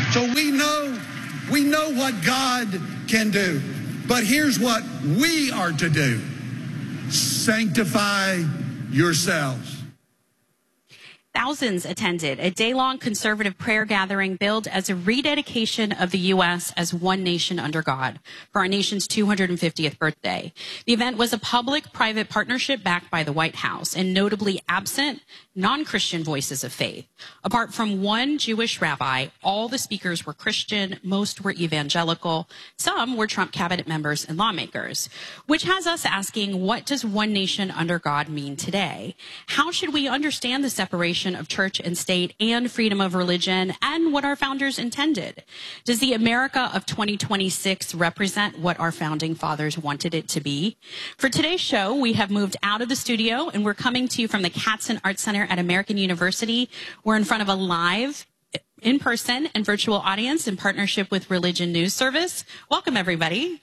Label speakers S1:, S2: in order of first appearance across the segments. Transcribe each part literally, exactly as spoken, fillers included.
S1: So we know, we know what God can do. But here's what we are to do. Sanctify yourselves.
S2: Thousands attended a day-long conservative prayer gathering billed as a rededication of the U S as one nation under God for our nation's two hundred fiftieth birthday. The event was a public-private partnership backed by the White House and notably absent non-Christian voices of faith. Apart from one Jewish rabbi, all the speakers were Christian, most were evangelical, some were Trump cabinet members and lawmakers, which has us asking, what does one nation under God mean today? How should we understand the separation of church and state and freedom of religion and what our founders intended? Does the America of twenty twenty-six represent what our founding fathers wanted it to be? For today's show, we have moved out of the studio and we're coming to you from the Katzen Art Center at American University. We're in front of a live, in-person and virtual audience in partnership with Religion News Service. Welcome, everybody.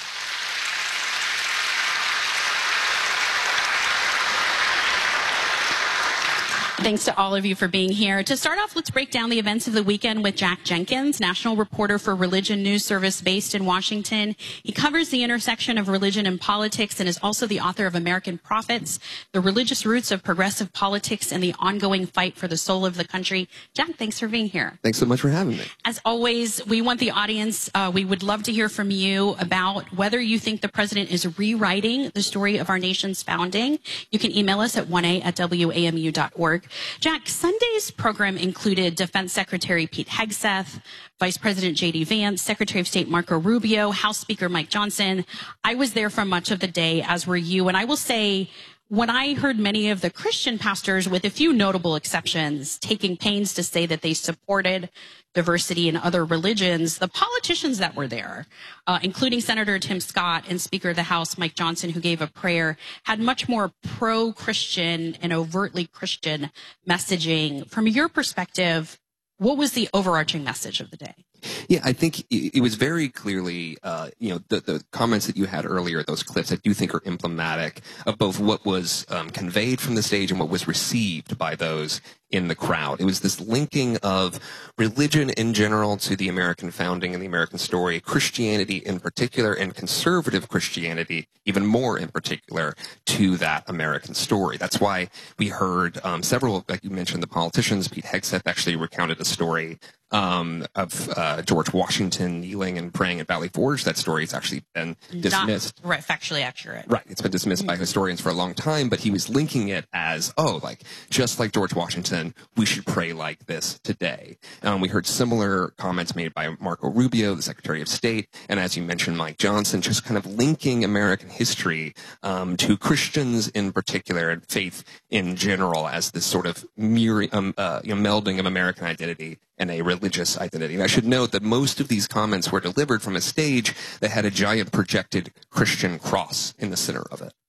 S2: Thanks to all of you for being here. To start off, let's break down the events of the weekend with Jack Jenkins, national reporter for Religion News Service based in Washington. He covers the intersection of religion and politics and is also the author of American Prophets, The Religious Roots of Progressive Politics and the Ongoing Fight for the Soul of the Country. Jack, thanks for being here.
S3: Thanks so much for having me.
S2: As always, we want the audience, uh, we would love to hear from you about whether you think the president is rewriting the story of our nation's founding. You can email us at one a at w a m u dot org. Jack, Sunday's program included Defense Secretary Pete Hegseth, Vice President J D Vance, Secretary of State Marco Rubio, House Speaker Mike Johnson. I was there for much of the day, as were you. And I will say, when I heard many of the Christian pastors, with a few notable exceptions, taking pains to say that they supported diversity in other religions, the politicians that were there, uh, including Senator Tim Scott and Speaker of the House Mike Johnson, who gave a prayer, had much more pro-Christian and overtly Christian messaging. From your perspective, what was the overarching message of the day?
S3: Yeah, I think it was very clearly, uh, you know, the, the comments that you had earlier, those clips, I do think are emblematic of both what was um, conveyed from the stage and what was received by those in the crowd. It was this linking of religion in general to the American founding and the American story, Christianity in particular, and conservative Christianity even more in particular to that American story. That's why we heard um, several, like you mentioned, the politicians. Pete Hegseth actually recounted a story um, of uh, George Washington kneeling and praying at Valley Forge. That story has actually been dismissed.
S2: Not right, factually accurate.
S3: Right. It's been dismissed by historians for a long time, but he was linking it as, oh, like, just like George Washington, we should pray like this today. Um, we heard similar comments made by Marco Rubio, the Secretary of State, and as you mentioned, Mike Johnson, just kind of linking American history um, to Christians in particular and faith in general as this sort of mirror, um, uh, you know, melding of American identity and a religious identity. And I should note that most of these comments were delivered from a stage that had a giant projected Christian cross in the center of it.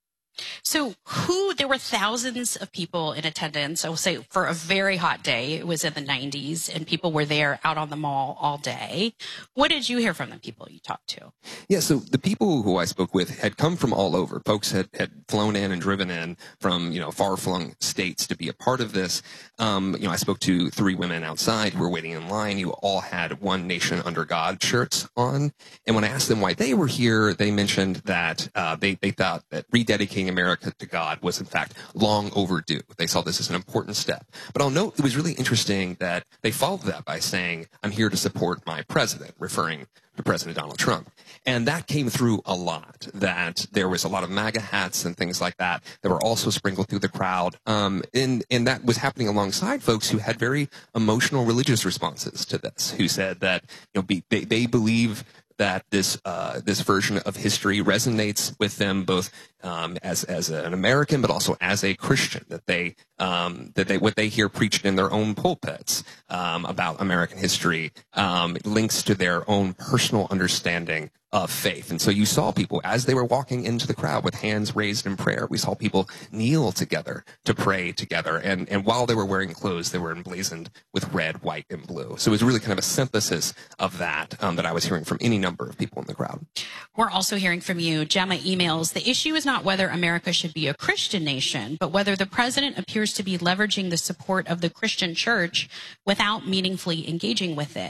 S2: So who, there were thousands of people in attendance. I will say for a very hot day, it was in the nineties, and people were there out on the mall all day. What did you hear from the people you talked to?
S3: Yeah, so the people who I spoke with had come from all over. Folks had, had flown in and driven in from, you know, far-flung states to be a part of this. Um, you know, I spoke to three women outside who were waiting in line who all had One Nation Under God shirts on. And when I asked them why they were here, they mentioned that uh, they, they thought that rededicating America to God was, in fact, long overdue. They saw this as an important step. But I'll note it was really interesting that they followed that by saying, I'm here to support my president, referring to President Donald Trump. And that came through a lot, that there was a lot of MAGA hats and things like that that were also sprinkled through the crowd. Um, and, and that was happening alongside folks who had very emotional religious responses to this, who said that, you know, be, they, they believe that this uh, this version of history resonates with them both um, as as an American, but also as a Christian. That they um, that they what they hear preached in their own pulpits um, about American history um, links to their own personal understanding of faith. And so you saw people as they were walking into the crowd with hands raised in prayer. We saw people kneel together to pray together. And, and while they were wearing clothes, they were emblazoned with red, white, and blue. So it was really kind of a synthesis of that um, that I was hearing from any number of people in the crowd.
S2: We're also hearing from you. Gemma emails, the issue is not whether America should be a Christian nation, but whether the president appears to be leveraging the support of the Christian church without meaningfully engaging with it.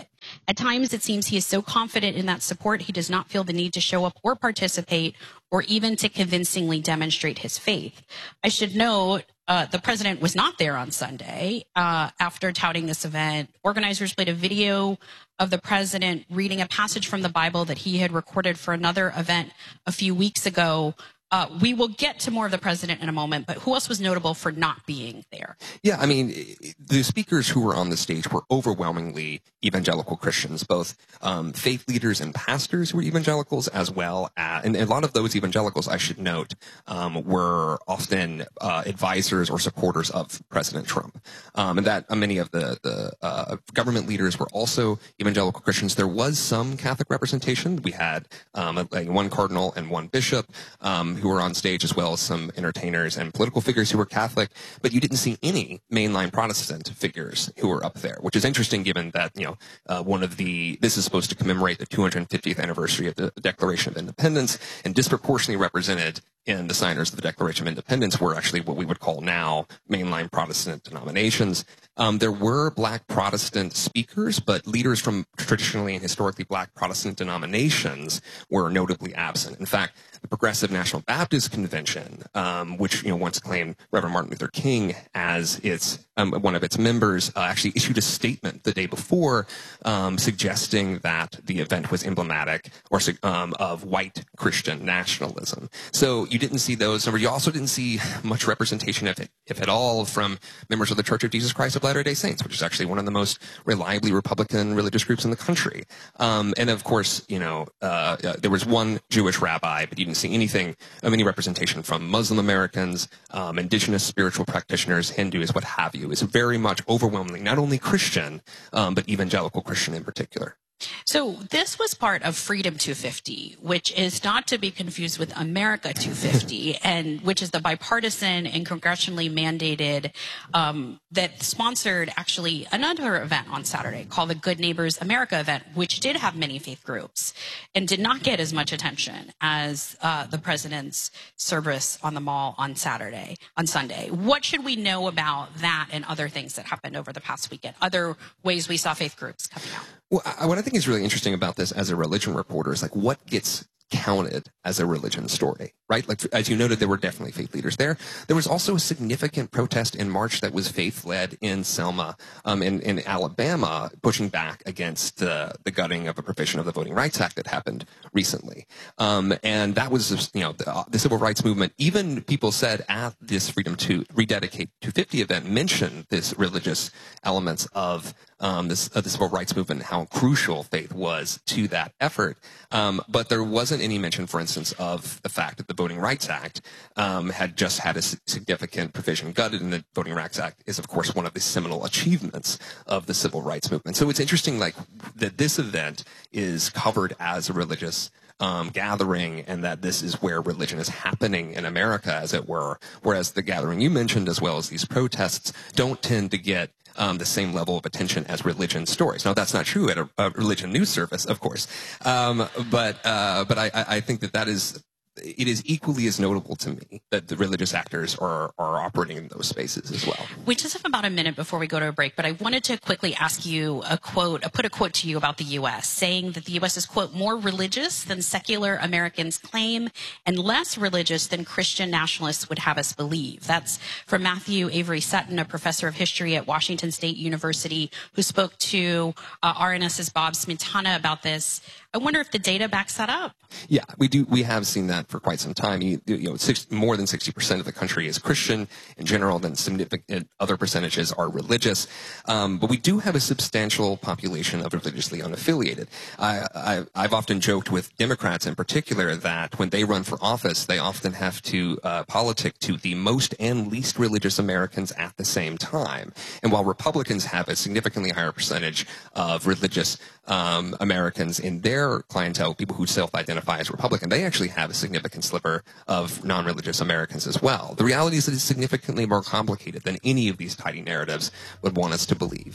S2: At times, it seems he is so confident in that support, he does not feel the need to show up or participate or even to convincingly demonstrate his faith. I should note uh, the president was not there on Sunday uh, after touting this event. Organizers played a video of the president reading a passage from the Bible that he had recorded for another event a few weeks ago. Uh, we will get to more of the president in a moment, but who else was notable for not being there?
S3: Yeah, I mean, the speakers who were on the stage were overwhelmingly evangelical Christians, both um, faith leaders and pastors who were evangelicals, as well as, and a lot of those evangelicals, I should note, um, were often uh, advisors or supporters of President Trump. Um, and that uh, many of the, the uh, government leaders were also evangelical Christians. There was some Catholic representation. We had um, like one cardinal and one bishop, um, who were on stage, as well as some entertainers and political figures who were Catholic, but you didn't see any mainline Protestant figures who were up there, which is interesting given that, you know, uh, one of the, this is supposed to commemorate the two hundred fiftieth anniversary of the Declaration of Independence, and disproportionately represented in the signers of the Declaration of Independence were actually what we would call now mainline Protestant denominations. Um, there were black Protestant speakers, but leaders from traditionally and historically black Protestant denominations were notably absent. In fact, the Progressive National Baptist Convention, um, which, you know, once claimed Reverend Martin Luther King as its um, one of its members, uh, actually issued a statement the day before um, suggesting that the event was emblematic or um, of white Christian nationalism. So you didn't see those numbers. You also didn't see much representation, if, it, if at all, from members of the Church of Jesus Christ of Latter-day Saints, which is actually one of the most reliably Republican religious groups in the country. Um, and of course, you know, uh, uh, there was one Jewish rabbi, but you didn't see anything of any representation from Muslim Americans, um, indigenous spiritual practitioners, Hindus, what have you. It's very much overwhelmingly not only Christian, um, but evangelical Christian in particular.
S2: So this was part of Freedom two fifty, which is not to be confused with America two fifty, and which is the bipartisan and congressionally mandated um, that sponsored actually another event on Saturday called the Good Neighbors America event, which did have many faith groups and did not get as much attention as uh, the president's service on the Mall on Saturday, on Sunday. What should we know about that and other things that happened over the past weekend? Other ways we saw faith groups coming out?
S3: Well, I, what I think is really interesting about this as a religion reporter is like what gets counted as a religion story, right? Like, as you noted, there were definitely faith leaders there. There was also a significant protest in March that was faith-led in Selma, um, in, in Alabama, pushing back against uh, the gutting of a provision of the Voting Rights Act that happened recently. Um, and that was, you know, the, uh, the civil rights movement. Even people said at this Freedom to Rededicate two fifty event mentioned this religious elements of Um, this, uh, the civil rights movement, how crucial faith was to that effort. Um, but there wasn't any mention, for instance, of the fact that the Voting Rights Act um, had just had a significant provision gutted, and the Voting Rights Act is, of course, one of the seminal achievements of the civil rights movement. So it's interesting, like, that this event is covered as a religious Um, gathering, and that this is where religion is happening in America, as it were, whereas the gathering you mentioned, as well as these protests, don't tend to get um, the same level of attention as religion stories. Now, that's not true at a, a religion news service, of course, um, but uh, but I, I think that that is it is equally as notable to me that the religious actors are, are operating in those spaces as well.
S2: We just have about a minute before we go to a break, but I wanted to quickly ask you a quote, put a quote to you about the U S, saying that the U S is, quote, more religious than secular Americans claim and less religious than Christian nationalists would have us believe. That's from Matthew Avery Sutton, a professor of history at Washington State University, who spoke to uh, RNS's Bob Smietana about this. I wonder if the data backs that up.
S3: Yeah, we do. We have seen that for quite some time. You, you know, six, more than sixty percent of the country is Christian in general. Then significant other percentages are religious. Um, but we do have a substantial population of religiously unaffiliated. I, I, I've often joked with Democrats in particular that when they run for office, they often have to uh, politic to the most and least religious Americans at the same time. And while Republicans have a significantly higher percentage of religious um, Americans in their clientele, people who self-identify as Republican, they actually have a significant sliver of non-religious Americans as well. The reality is that it's significantly more complicated than any of these tidy narratives would want us to believe.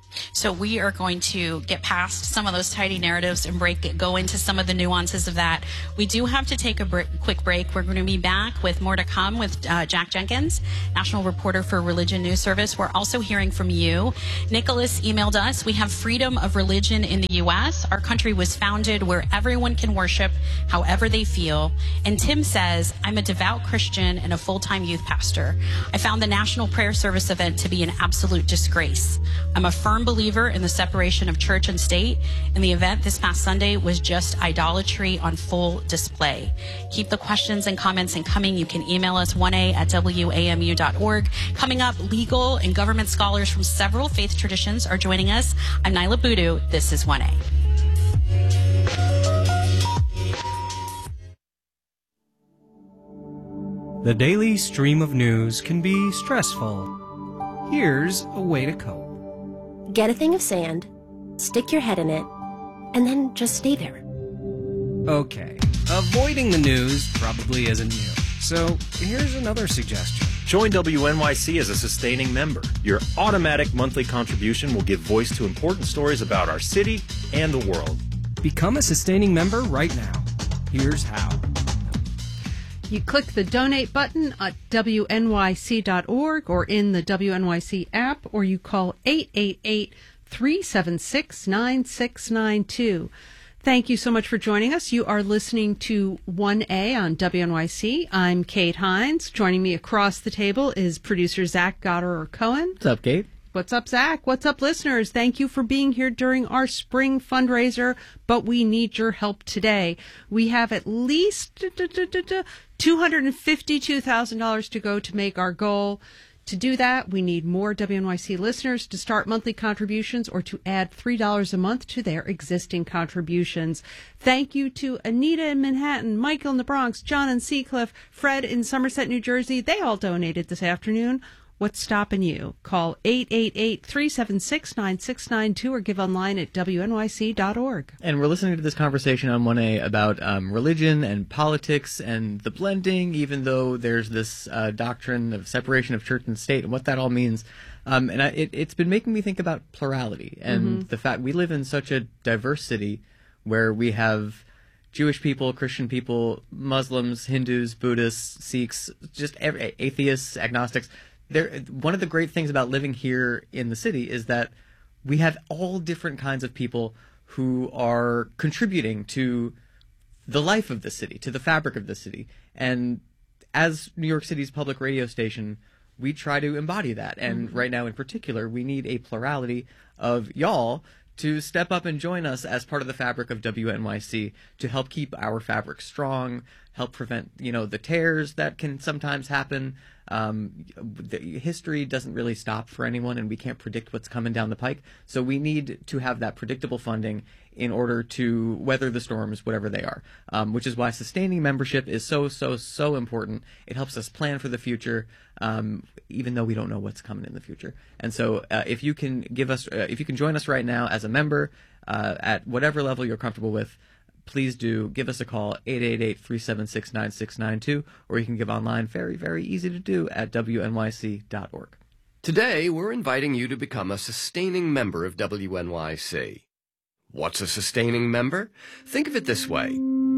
S2: So we are going to get past some of those tidy narratives and break, go into some of the nuances of that. We do have to take a br- quick break. We're going to be back with more to come with uh, Jack Jenkins, national reporter for Religion News Service. We're also hearing from you. Nicholas emailed us. We have freedom of religion in the U S. Our country was founded where everyone can worship however they feel. And Tim says, I'm a devout Christian and a full-time youth pastor. I found the National Prayer Service event to be an absolute disgrace. I'm a firm believer in the separation of church and state, and the event this past Sunday was just idolatry on full display. Keep the questions and comments in coming. You can email us one a at w a m u dot org. Coming up, legal and government scholars from several faith traditions are joining us. I'm Nyla Boodoo. This is one A.
S4: The daily stream of news can be stressful. Here's a way to cope.
S5: Get a thing of sand, stick your head in it, and then just stay there.
S4: Okay, avoiding the news probably isn't new. So here's another suggestion.
S6: Join W N Y C as a sustaining member. Your automatic monthly contribution will give voice to important stories about our city and the world.
S4: Become a sustaining member right now. Here's how.
S7: You click the donate button at W N Y C dot org or in the W N Y C app, or you call eight eight eight, three seven six, nine six nine two. Thank you so much for joining us. You are listening to one A on W N Y C. I'm Kate Hines. Joining me across the table is producer Zach Goddard-Cohen.
S8: What's up, Kate?
S7: What's up, Zach? What's up, listeners? Thank you for being here during our spring fundraiser, but we need your help today. We have at least two hundred fifty-two thousand dollars to go to make our goal. To do that, we need more W N Y C listeners to start monthly contributions or to add three dollars a month to their existing contributions. Thank you to Anita in Manhattan, Michael in the Bronx, John in Seacliff, Fred in Somerset, New Jersey. They all donated this afternoon. What's stopping you? Call eight eight eight, three seven six, nine six nine two or give online at W N Y C dot org.
S8: And we're listening to this conversation on one A about um, religion and politics and the blending, even though there's this uh, doctrine of separation of church and state and what that all means. Um, and I, it, it's been making me think about plurality and mm-hmm. the fact we live in such a diverse city where we have Jewish people, Christian people, Muslims, Hindus, Buddhists, Sikhs, just every, atheists, agnostics. There, one of the great things about living here in the city is that we have all different kinds of people who are contributing to the life of the city, to the fabric of the city. And as New York City's public radio station, we try to embody that. And mm-hmm. right now in particular, we need a plurality of y'all to step up and join us as part of the fabric of W N Y C to help keep our fabric strong, help prevent, you know, the tears that can sometimes happen. Um, the history doesn't really stop for anyone, and we can't predict what's coming down the pike. So we need to have that predictable funding in order to weather the storms, whatever they are, um, which is why sustaining membership is so, so, so important. It helps us plan for the future, um, even though we don't know what's coming in the future. And so uh, if you can give us, uh, if you can join us right now as a member uh, at whatever level you're comfortable with, please do give us a call, eight eight eight, three seven six, nine six nine two, or you can give online, very, very easy to do, at W N Y C dot org.
S9: Today, we're inviting you to become a sustaining member of W N Y C. What's a sustaining member? Think of it this way.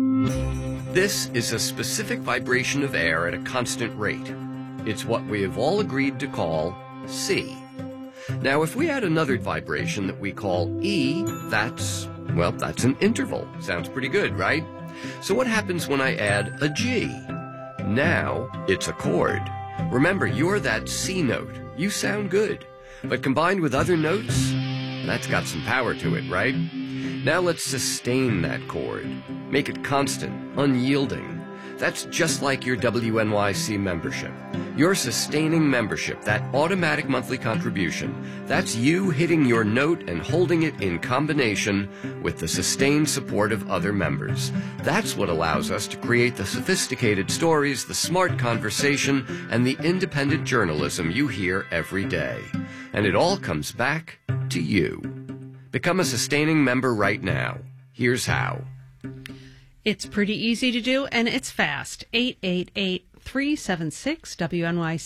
S9: This is a specific vibration of air at a constant rate. It's what we have all agreed to call C. Now, if we add another vibration that we call E, that's, well, that's an interval. Sounds pretty good, right? So what happens when I add a G? Now, it's a chord. Remember, you're that C note. You sound good. But combined with other notes, that's got some power to it, right? Now let's sustain that chord. Make it constant, unyielding. That's just like your W N Y C membership. Your sustaining membership, that automatic monthly contribution, that's you hitting your note and holding it in combination with the sustained support of other members. That's what allows us to create the sophisticated stories, the smart conversation, and the independent journalism you hear every day. And it all comes back to you. Become a sustaining member right now. Here's how.
S7: It's pretty easy to do, and it's fast. eight eight eight, three seven six, W N Y C.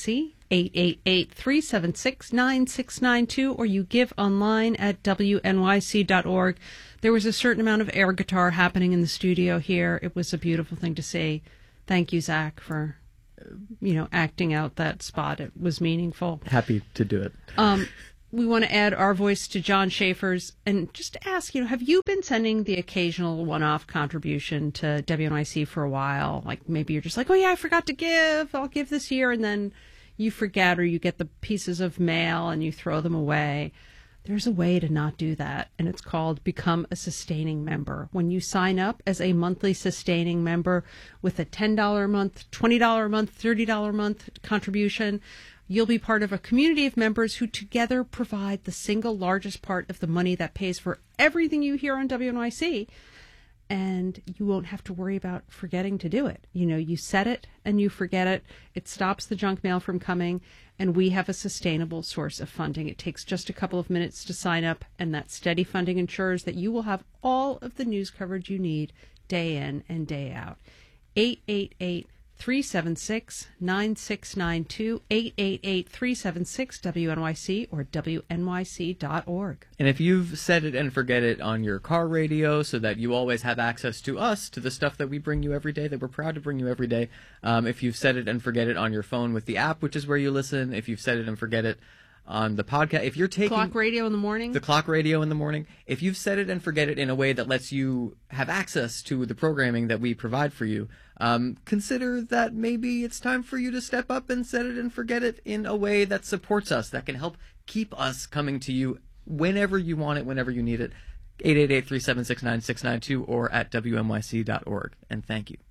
S7: eight eight eight, three seven six, nine six nine two, or you give online at W N Y C dot org. There was a certain amount of air guitar happening in the studio here. It was a beautiful thing to see. Thank you, Zach, for, you know, acting out that spot. It was meaningful.
S8: Happy to do it.
S7: Um, we want to add our voice to John Schaefer's and just ask, you know, have you been sending the occasional one-off contribution to W N Y C for a while? Like maybe you're just like, oh yeah, I forgot to give. I'll give this year. And then you forget, or you get the pieces of mail and you throw them away. There's a way to not do that, and it's called Become a Sustaining Member. When you sign up as a monthly sustaining member with a ten dollars a month, twenty dollars a month, thirty dollars a month contribution, you'll be part of a community of members who together provide the single largest part of the money that pays for everything you hear on W N Y C. And you won't have to worry about forgetting to do it. You know, you set it and you forget it. It stops the junk mail from coming, and we have a sustainable source of funding. It takes just a couple of minutes to sign up, and that steady funding ensures that you will have all of the news coverage you need day in and day out. eight eight eight, three seven six, nine six nine two, eight eight eight, three seven six, W N Y C, or W N Y C dot org.
S8: And if you've set it and forget it on your car radio so that you always have access to us, to the stuff that we bring you every day, that we're proud to bring you every day, um, if you've set it and forget it on your phone with the app, which is where you listen, if you've set it and forget it on the podcast, if you're taking
S7: Clock radio in the morning?
S8: The clock radio in the morning. If you've set it and forget it in a way that lets you have access to the programming that we provide for you, um, consider that maybe it's time for you to step up and set it and forget it in a way that supports us, that can help keep us coming to you whenever you want it, whenever you need it. eight eight eight, three seven six, nine six nine two or at W N Y C dot org. And thank you.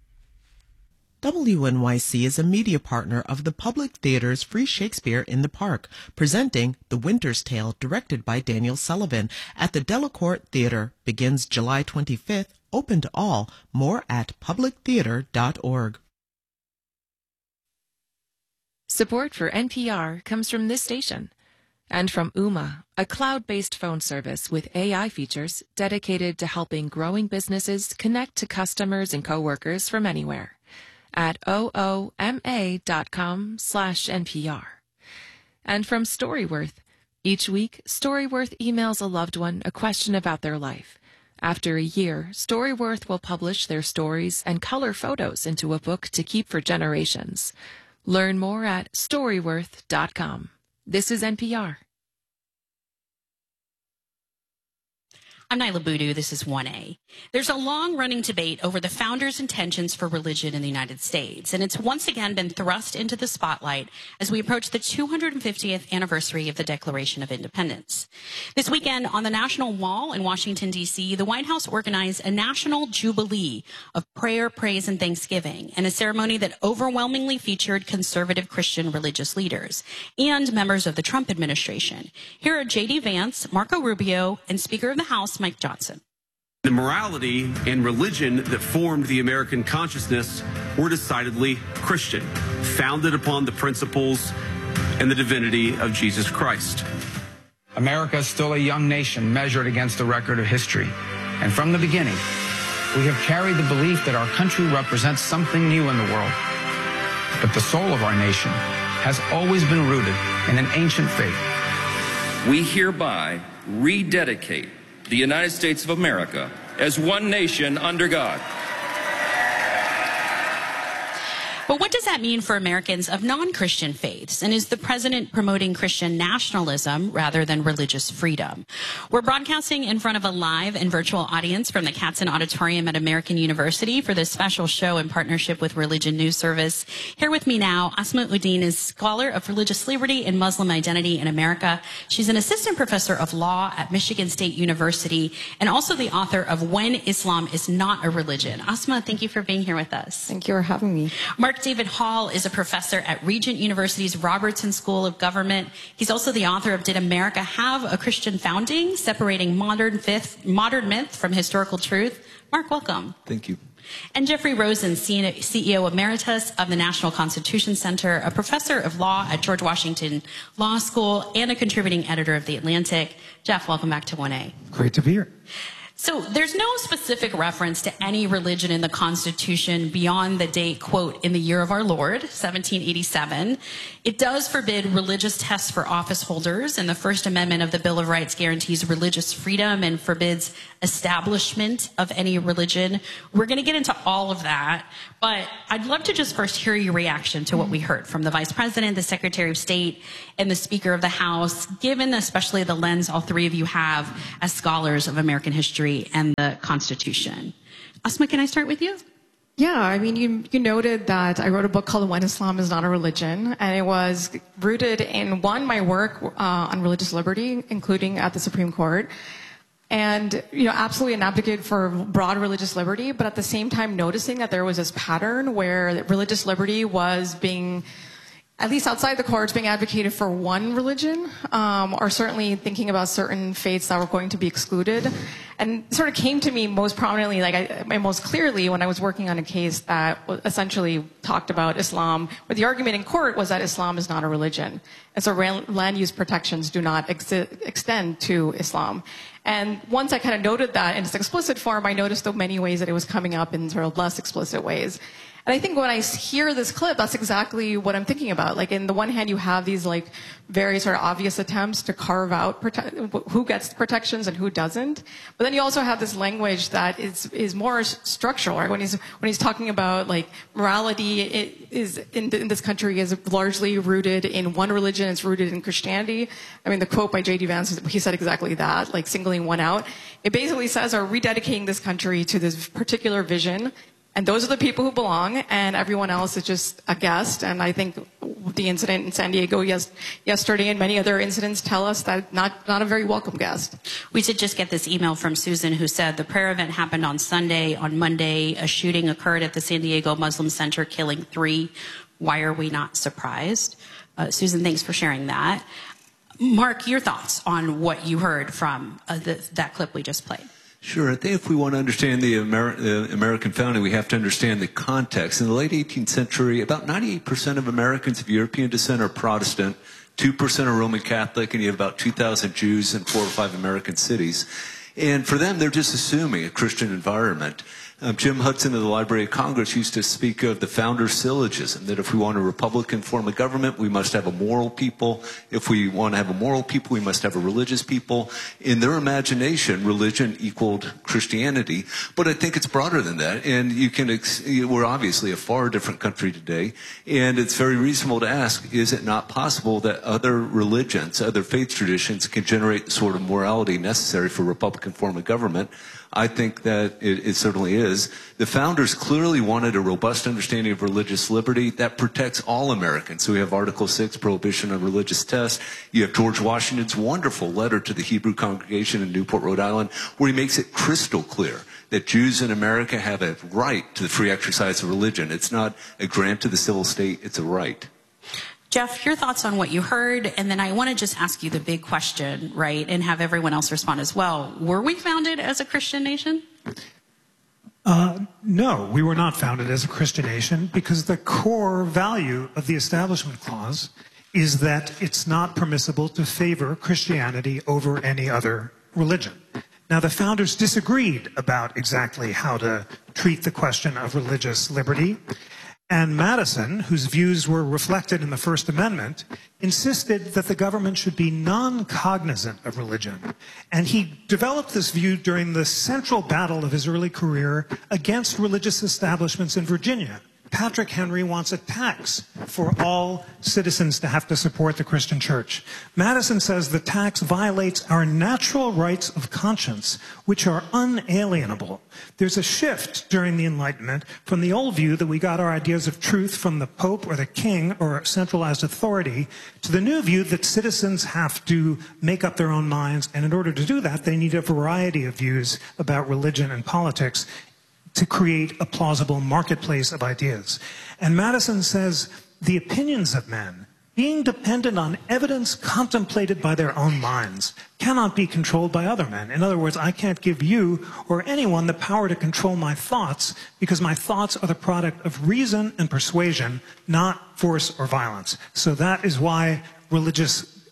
S10: W N Y C is a media partner of the Public Theater's Free Shakespeare in the Park, presenting The Winter's Tale, directed by Daniel Sullivan, at the Delacorte Theater. Begins July twenty-fifth, open to all. More at public theater dot org.
S11: Support for N P R comes from this station and from Ooma, a cloud-based phone service with A I features dedicated to helping growing businesses connect to customers and coworkers from anywhere. At ooma dot com slash N P R. And from Storyworth. Each week, Storyworth emails a loved one a question about their life. After a year, Storyworth will publish their stories and color photos into a book to keep for generations. Learn more at storyworth dot com. This is N P R.
S2: I'm Nyla Boodoo. This is one A. There's a long-running debate over the founders' intentions for religion in the United States, and it's once again been thrust into the spotlight as we approach the two hundred fiftieth anniversary of the Declaration of Independence. This weekend on the National Mall in Washington, D C, the White House organized a national jubilee of prayer, praise, and thanksgiving, and a ceremony that overwhelmingly featured conservative Christian religious leaders and members of the Trump administration. Here are J D Vance, Marco Rubio, and Speaker of the House, Mike Johnson.
S12: The morality and religion that formed the American consciousness were decidedly Christian, founded upon the principles and the divinity of Jesus Christ.
S13: America is still a young nation measured against the record of history. And from the beginning, we have carried the belief that our country represents something new in the world. But the soul of our nation has always been rooted in an ancient faith.
S14: We hereby rededicate the United States of America as one nation under God.
S2: But what does that mean for Americans of non-Christian faiths? And is the president promoting Christian nationalism rather than religious freedom? We're broadcasting in front of a live and virtual audience from the Katzen Auditorium at American University for this special show in partnership with Religion News Service. Here with me now, Asma Uddin is scholar of religious liberty and Muslim identity in America. She's an assistant professor of law at Michigan State University and also the author of When Islam is Not a Religion. Asma, thank you for being here with us.
S15: Thank you for having me.
S2: Mark David Hall is a professor at Regent University's Robertson School of Government. He's also the author of Did America Have a Christian Founding? Separating modern, myth, modern myth from historical truth. Mark, welcome.
S16: Thank you.
S2: And Jeffrey Rosen, C E O Emeritus of the National Constitution Center, a professor of law at George Washington Law School, and a contributing editor of The Atlantic. Jeff, welcome back to one A.
S16: Great to be here.
S2: So there's no specific reference to any religion in the Constitution beyond the date, quote, in the year of our Lord, seventeen eighty-seven. It does forbid religious tests for office holders, and the First Amendment of the Bill of Rights guarantees religious freedom and forbids establishment of any religion. We're going to get into all of that, but I'd love to just first hear your reaction to what we heard from the Vice President, the Secretary of State, and the Speaker of the House, given especially the lens all three of you have as scholars of American history and the Constitution. Asma, can I start with you?
S15: Yeah, I mean, you, you noted that I wrote a book called When Islam is Not a Religion, and it was rooted in, one, my work uh, on religious liberty, including at the Supreme Court, and, you know, absolutely an advocate for broad religious liberty, but at the same time noticing that there was this pattern where religious liberty was being, at least outside the courts, being advocated for one religion, um, or certainly thinking about certain faiths that were going to be excluded. And it sort of came to me most prominently, like I, most clearly, when I was working on a case that essentially talked about Islam, where the argument in court was that Islam is not a religion. And so land use protections do not ex extend to Islam. And once I kind of noted that in its explicit form, I noticed the many ways that it was coming up in sort of less explicit ways. And I think when I hear this clip, that's exactly what I'm thinking about. Like, in the one hand, you have these like very sort of obvious attempts to carve out who gets protections and who doesn't. But then you also have this language that is is more structural, right? When he's when he's talking about like morality, it is in, in this country is largely rooted in one religion. It's rooted in Christianity. I mean, the quote by J D Vance, he said exactly that, like singling one out. It basically says, are rededicating this country to this particular vision. And those are the people who belong, and everyone else is just a guest. And I think the incident in San Diego yes, yesterday and many other incidents tell us that not, not a very welcome guest.
S2: We did just get this email from Susan who said the prayer event happened on Sunday. On Monday, a shooting occurred at the San Diego Muslim Center, killing three. Why are we not surprised? Uh, Susan, thanks for sharing that. Mark, your thoughts on what you heard from uh, the, that clip we just played.
S16: Sure. I think if we want to understand the, Amer the American founding, we have to understand the context. In the late eighteenth century, about ninety-eight percent of Americans of European descent are Protestant, two percent are Roman Catholic, and you have about two thousand Jews in four or five American cities. And for them, they're just assuming a Christian environment. Um, Jim Hudson of the Library of Congress used to speak of the founder's syllogism, that if we want a Republican form of government, we must have a moral people. If we want to have a moral people, we must have a religious people. In their imagination, religion equaled Christianity. But I think it's broader than that. And you can, ex we're obviously a far different country today. And it's very reasonable to ask, is it not possible that other religions, other faith traditions can generate the sort of morality necessary for a Republican form of government? I think that it, it certainly is. The founders clearly wanted a robust understanding of religious liberty that protects all Americans. So we have Article six, prohibition on religious tests. You have George Washington's wonderful letter to the Hebrew congregation in Newport, Rhode Island, where he makes it crystal clear that Jews in America have a right to the free exercise of religion. It's not a grant to the civil state, it's a right.
S2: Jeff, your thoughts on what you heard, and then I want to just ask you the big question, right, and have everyone else respond as well. Were we founded as a Christian nation?
S17: Uh, no, we were not founded as a Christian nation because the core value of the Establishment Clause is that it's not permissible to favor Christianity over any other religion. Now, the founders disagreed about exactly how to treat the question of religious liberty. And Madison, whose views were reflected in the First Amendment, insisted that the government should be non-cognizant of religion. And he developed this view during the central battle of his early career against religious establishments in Virginia. Patrick Henry wants a tax for all citizens to have to support the Christian church. Madison says the tax violates our natural rights of conscience, which are unalienable. There's a shift during the Enlightenment from the old view that we got our ideas of truth from the Pope or the King or centralized authority to the new view that citizens have to make up their own minds, and in order to do that, they need a variety of views about religion and politics to create a plausible marketplace of ideas. And Madison says the opinions of men, being dependent on evidence contemplated by their own minds, cannot be controlled by other men. In other words, I can't give you or anyone the power to control my thoughts because my thoughts are the product of reason and persuasion, not force or violence. So that is why religious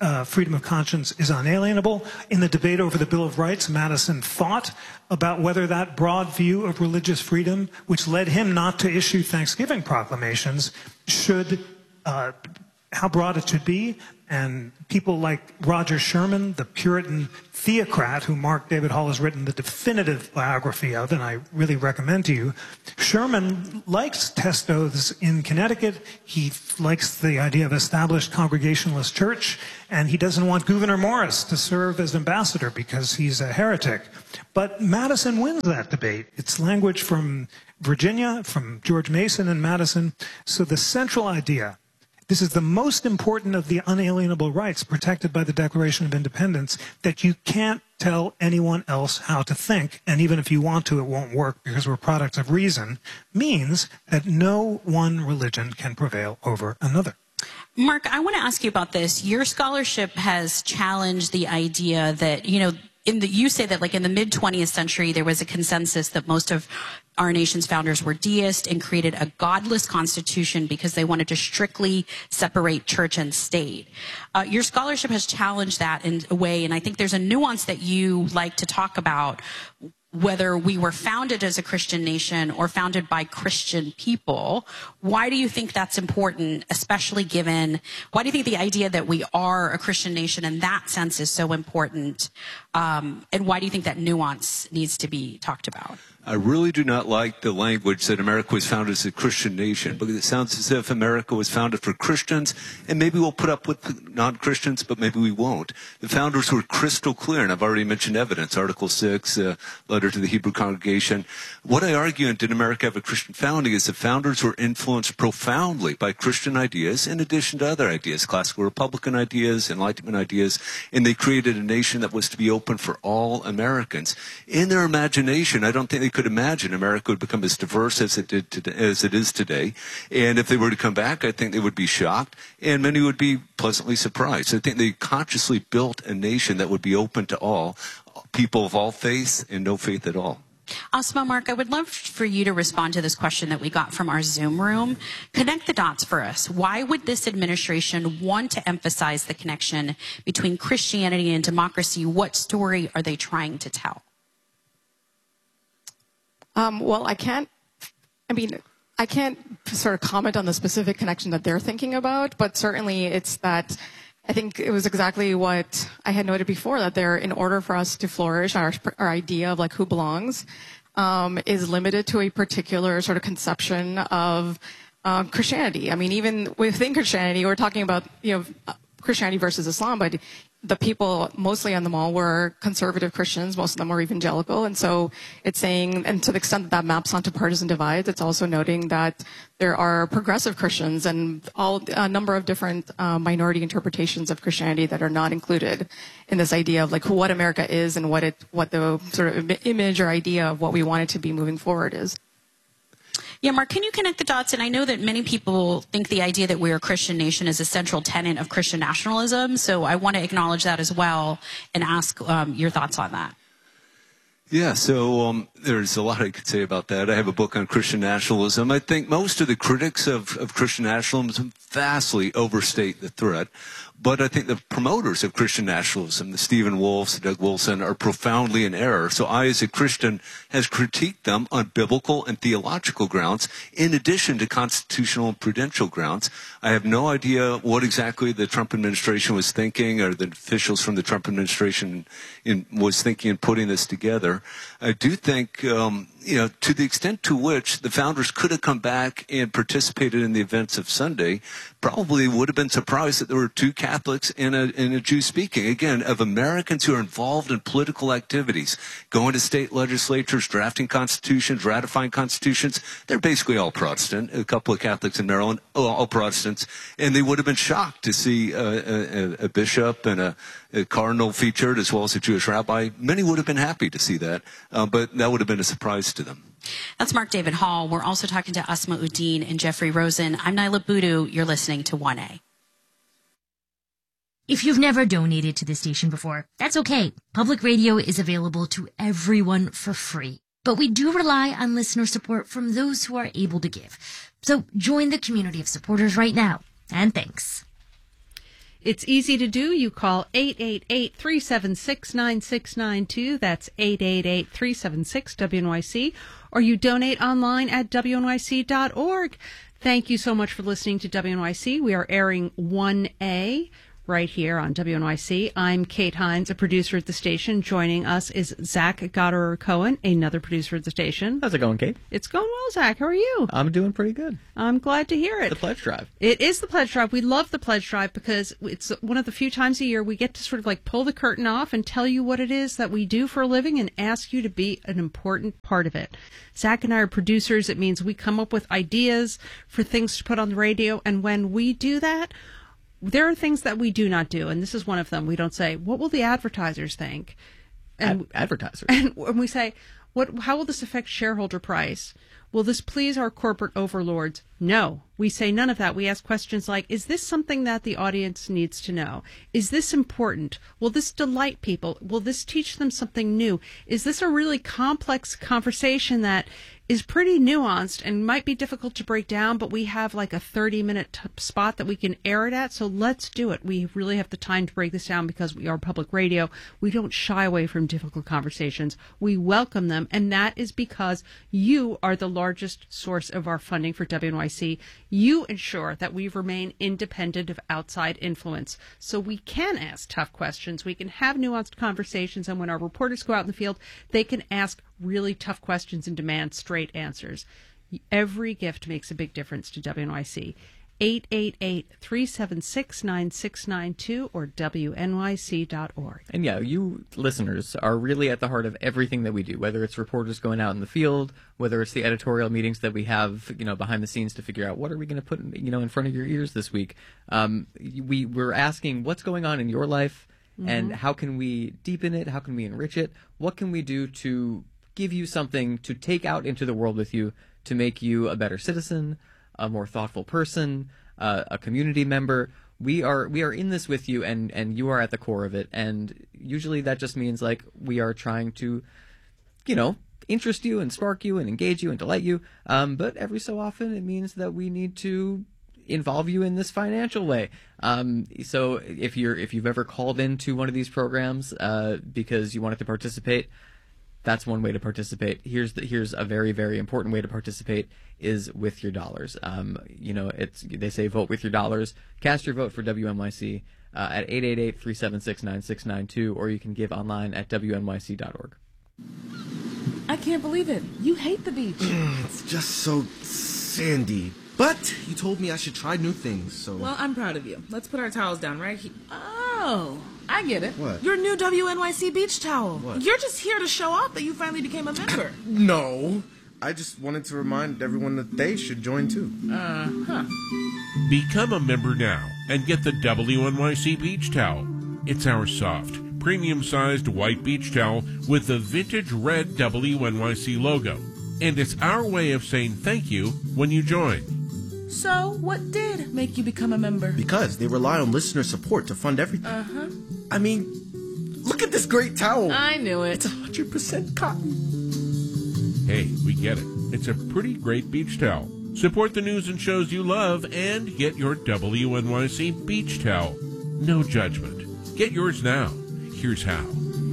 S17: uh, freedom of conscience is unalienable. In the debate over the Bill of Rights, Madison fought about whether that broad view of religious freedom, which led him not to issue Thanksgiving proclamations, should, uh, how broad it should be. And people like Roger Sherman, the Puritan theocrat, who Mark David Hall has written the definitive biography of, and I really recommend to you. Sherman likes test oaths in Connecticut. He likes the idea of established Congregationalist church, and he doesn't want Gouverneur Morris to serve as ambassador because he's a heretic. But Madison wins that debate. It's language from Virginia, from George Mason and Madison. So the central idea, this is the most important of the unalienable rights protected by the Declaration of Independence, that you can't tell anyone else how to think, and even if you want to, it won't work because we're products of reason, means that no one religion can prevail over another.
S2: Mark, I want to ask you about this. Your scholarship has challenged the idea that, you know, in the, you say that like in the mid twentieth century, there was a consensus that most of our nation's founders were deists and created a godless constitution because they wanted to strictly separate church and state. Uh, your scholarship has challenged that in a way, and I think there's a nuance that you like to talk about, whether we were founded as a Christian nation or founded by Christian people. Why do you think that's important, especially given, why do you think the idea that we are a Christian nation in that sense is so important? Um, and why do you think that nuance needs to be talked about?
S16: I really do not like the language that America was founded as a Christian nation, because it sounds as if America was founded for Christians, and maybe we'll put up with non-Christians, but maybe we won't. The founders were crystal clear, and I've already mentioned evidence, Article six, uh, letter to the Hebrew congregation. What I argue in Did America Have a Christian Founding is the founders were influenced profoundly by Christian ideas, in addition to other ideas, classical Republican ideas, Enlightenment ideas, and they created a nation that was to be open for all Americans. In their imagination, I don't think they could imagine America would become as diverse as it did today, as it is today. And if they were to come back, I think they would be shocked, and many would be pleasantly surprised. I think they consciously built a nation that would be open to all, people of all faiths and no faith at all.
S2: Asma, Mark, I would love for you to respond to this question that we got from our Zoom room. Connect the dots for us. Why would this administration want to emphasize the connection between Christianity and democracy? What story are they trying to tell?
S15: Um, well, I can't, I mean, I can't sort of comment on the specific connection that they're thinking about, but certainly it's that, I think it was exactly what I had noted before, that there, in order for us to flourish, our, our idea of like who belongs um, is limited to a particular sort of conception of uh, Christianity. I mean, even within Christianity, we're talking about, you know, Christianity versus Islam, but the people mostly on the mall were conservative Christians. Most of them were evangelical. And so it's saying, and to the extent that that maps onto partisan divides, it's also noting that there are progressive Christians and all a number of different uh, minority interpretations of Christianity that are not included in this idea of like what America is and what it, what the sort of image or idea of what we want it to be moving forward is.
S2: Yeah, Mark, can you connect the dots? And I know that many people think the idea that we're a Christian nation is a central tenet of Christian nationalism. So I want to acknowledge that as well and ask um, your thoughts on that.
S16: Yeah, so um, there's a lot I could say about that. I have a book on Christian nationalism. I think most of the critics of, of Christian nationalism vastly overstate the threat. But I think the promoters of Christian nationalism, the Stephen Wolfs, Doug Wilson, are profoundly in error. So I, as a Christian, has critiqued them on biblical and theological grounds, in addition to constitutional and prudential grounds. I have no idea what exactly the Trump administration was thinking, or the officials from the Trump administration in, was thinking in putting this together. I do think, um, you know, to the extent to which the founders could have come back and participated in the events of Sunday, probably would have been surprised that there were two Catholics and a, and a Jew speaking. Again, of Americans who are involved in political activities, going to state legislatures, drafting constitutions, ratifying constitutions. They're basically all Protestant. A couple of Catholics in Maryland, all Protestants. And they would have been shocked to see a, a, a bishop and a, a cardinal featured, as well as a Jewish rabbi. Many would have been happy to see that, uh, but that would have been a surprise to them.
S2: That's Mark David Hall. We're also talking to Asma Uddin and Jeffrey Rosen. I'm Nyla Boodoo. You're listening to one A.
S18: If you've never donated to the station before, that's okay. Public radio is available to everyone for free. But we do rely on listener support from those who are able to give. So join the community of supporters right now. And thanks.
S7: It's easy to do. You call eight eight eight, three seven six, nine six nine two. That's eight eight eight, three seven six, W N Y C. Or you donate online at W N Y C dot org. Thank you so much for listening to W N Y C. We are airing one A right here on W N Y C. I'm Kate Hines, a producer at the station. Joining us is Zach Goddard-Cohen, another producer at the station.
S8: How's it going, Kate?
S7: It's going well, Zach. How are you?
S8: I'm doing pretty good.
S7: I'm glad to hear it.
S8: The pledge drive.
S7: It is the pledge drive. We love the pledge drive because it's one of the few times a year we get to sort of like pull the curtain off and tell you what it is that we do for a living and ask you to be an important part of it. Zach and I are producers. It means we come up with ideas for things to put on the radio, and when we do that, there are things that we do not do, and this is one of them. We don't say, what will the advertisers think? And
S8: Ad- advertisers.
S7: And when we say, what, how will this affect shareholder price? Will this please our corporate overlords? No. We say none of that. We ask questions like, is this something that the audience needs to know? Is this important? Will this delight people? Will this teach them something new? Is this a really complex conversation that is pretty nuanced and might be difficult to break down, but we have like a thirty minute t- spot that we can air it at, so let's do it. We really have the time to break this down because we are public radio. We don't shy away from difficult conversations. We welcome them, and that is because you are the largest source of our funding for W N Y C. You ensure that we remain independent of outside influence, so we can ask tough questions, we can have nuanced conversations, and when our reporters go out in the field, they can ask really tough questions and demand straight answers. Every gift makes a big difference to W N Y C. eight eight eight, three seven six, nine six nine two or W N Y C dot org.
S8: And yeah, you listeners are really at the heart of everything that we do, whether it's reporters going out in the field, whether it's the editorial meetings that we have, you know, behind the scenes to figure out what are we going to put, you know, in front of your ears this week. Um, we, we're asking what's going on in your life, mm-hmm. and how can we deepen it? How can we enrich it? What can we do to give you something to take out into the world with you to make you a better citizen, a more thoughtful person, uh, a community member? We are we are in this with you, and, and you are at the core of it. And usually that just means like we are trying to, you know, interest you and spark you and engage you and delight you. Um, but every so often it means that we need to involve you in this financial way. Um, so if you're if you've ever called into one of these programs uh, because you wanted to participate, that's one way to participate. Here's the, here's a very, very important way to participate is with your dollars. Um, you know, it's they say vote with your dollars. Cast your vote for W N Y C uh, at eight eight eight, three seven six, nine six nine two, or you can give online at W N Y C dot org.
S19: I can't believe it. You hate the beach.
S20: It's just so sandy. But you told me I should try new things, so...
S19: Well, I'm proud of you. Let's put our towels down right here. Oh, I get it.
S20: What?
S19: Your new W N Y C beach towel.
S20: What?
S19: You're just here to show off that you finally became a member.
S20: No. I just wanted to remind everyone that they should join, too.
S19: Uh-huh.
S21: Become a member now and get the W N Y C beach towel. It's our soft, premium-sized white beach towel with the vintage red W N Y C logo. And it's our way of saying thank you when you join.
S19: So, what did make you become a member?
S20: Because they rely on listener support to fund everything.
S19: Uh-huh.
S20: I mean, look at this great towel.
S19: I knew it.
S20: It's one hundred percent cotton.
S21: Hey, we get it. It's a pretty great beach towel. Support the news and shows you love and get your W N Y C beach towel. No judgment. Get yours now. Here's how.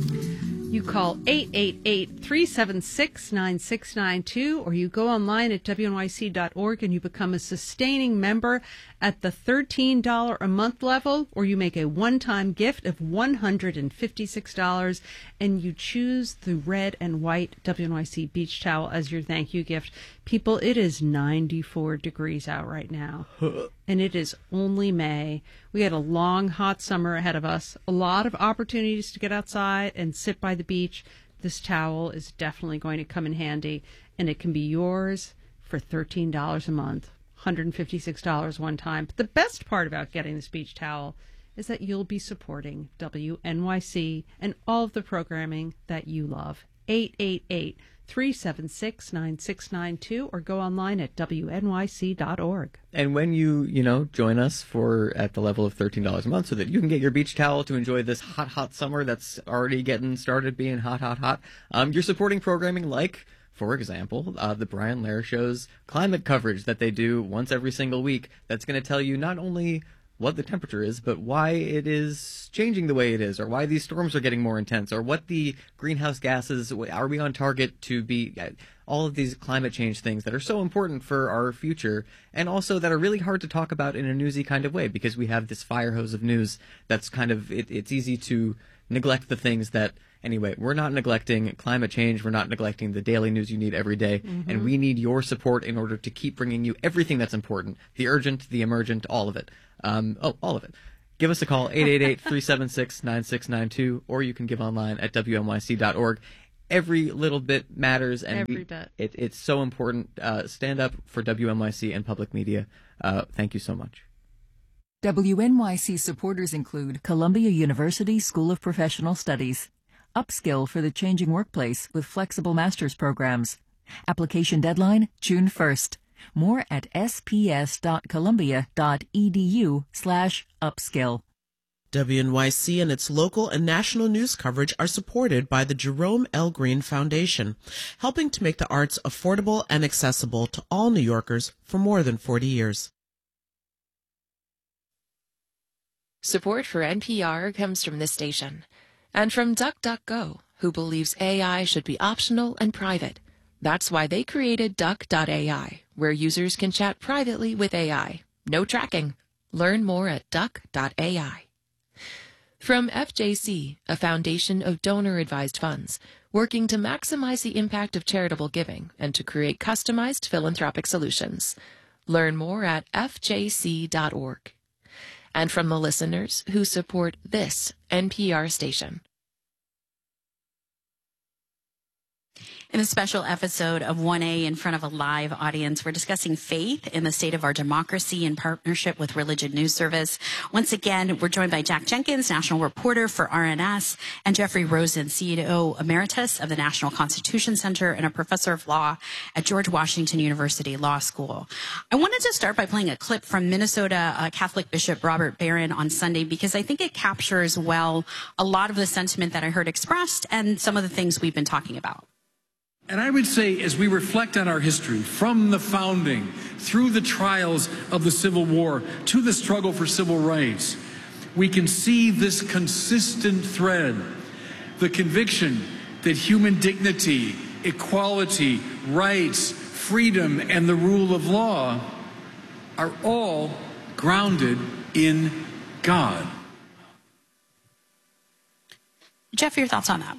S7: You call eight eight eight, three seven six, nine six nine two, or you go online at W N Y C dot org and you become a sustaining member at the thirteen dollars a month level, or you make a one-time gift of one hundred fifty-six dollars and you choose the red and white W N Y C beach towel as your thank you gift. People, it is ninety-four degrees out right now, and it is only May. We had a long, hot summer ahead of us, a lot of opportunities to get outside and sit by the beach. This towel is definitely going to come in handy, and it can be yours for thirteen dollars a month, one hundred fifty-six dollars one time. But the best part about getting this beach towel is that you'll be supporting W N Y C and all of the programming that you love. eight eight eight, three seven six, nine six nine two or go online at W N Y C dot org.
S8: And when you, you know, join us for at the level of thirteen dollars a month so that you can get your beach towel to enjoy this hot, hot summer that's already getting started being hot, hot, hot, um, you're supporting programming like, for example, uh, the Brian Lehrer Show's climate coverage that they do once every single week that's going to tell you not only what the temperature is, but why it is changing the way it is, or why these storms are getting more intense, or what the greenhouse gases, are we on target to be, all of these climate change things that are so important for our future, and also that are really hard to talk about in a newsy kind of way, because we have this fire hose of news that's kind of, it, it's easy to neglect the things that, anyway, we're not neglecting climate change, we're not neglecting the daily news you need every day,
S7: Mm-hmm.
S8: and we need your support in order to keep bringing you everything that's important, the urgent, the emergent, all of it. Um, oh, all of it. Give us a call, eight eight eight, three seven six, nine six nine two, or you can give online at W N Y C dot org. Every little bit matters, and
S7: Every
S8: we,
S7: bit.
S8: It, it's so important. Uh, stand up for W N Y C and public media. Uh, thank you so much.
S1: W N Y C supporters include Columbia University School of Professional Studies, Upskill for the Changing Workplace with flexible master's programs. Application deadline, June first. More at sps.columbia.edu slash upskill.
S10: W N Y C and its local and national news coverage are supported by the Jerome L. Green Foundation, helping to make the arts affordable and accessible to all New Yorkers for more than forty years.
S11: Support for N P R comes from this station and from DuckDuckGo, who believes A I should be optional and private. That's why they created Duck dot A I, where users can chat privately with A I. No tracking. Learn more at Duck dot A I. From F J C, a foundation of donor-advised funds, working to maximize the impact of charitable giving and to create customized philanthropic solutions. Learn more at F J C dot org. And from the listeners who support this N P R station.
S2: In a special episode of one A in front of a live audience, we're discussing faith in the state of our democracy in partnership with Religion News Service. Once again, we're joined by Jack Jenkins, national reporter for R N S, and Jeffrey Rosen, C E O Emeritus of the National Constitution Center and a professor of law at George Washington University Law School. I wanted to start by playing a clip from Minnesota uh, Catholic Bishop Robert Barron on Sunday because I think it captures well a lot of the sentiment that I heard expressed and some of the things we've been talking about.
S22: And I would say, as we reflect on our history, from the founding, through the trials of the Civil War, to the struggle for civil rights, we can see this consistent thread, the conviction that human dignity, equality, rights, freedom, and the rule of law are all grounded in God.
S2: Jeff, your thoughts on that?